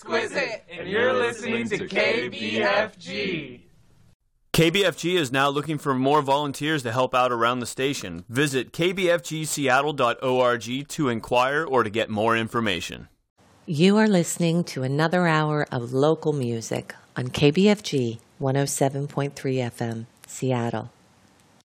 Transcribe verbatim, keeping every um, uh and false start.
exquisite, and you're listening to K B F G. K B F G is now looking for more volunteers to help out around the station. Visit k b f g seattle dot org to inquire or to get more information. You are listening to another hour of local music on K B F G one oh seven point three F M, Seattle.